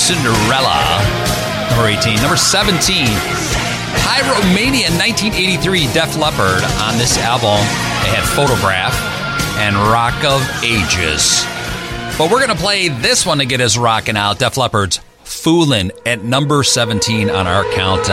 Cinderella. Number 18. Number 17, Pyromania 1983, Def Leppard. On this album, they had Photograph and Rock of Ages. But we're going to play this one to get us rocking out. Def Leppard's Foolin' at number 17 on our countdown.